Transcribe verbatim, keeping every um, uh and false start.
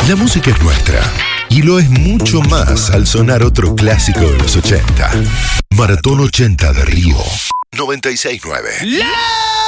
La música es nuestra y lo es mucho más al sonar otro clásico de los ochenta. Maratón ochenta de Río noventa y seis punto nueve.